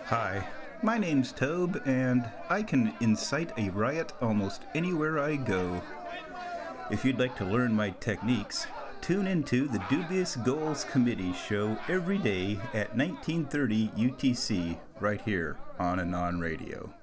Hi, my name's Tobe, and I can incite a riot almost anywhere I go. If you'd like to learn my techniques, tune into the Dubious Goals Committee show every day at 1930 UTC right here on Anon Radio.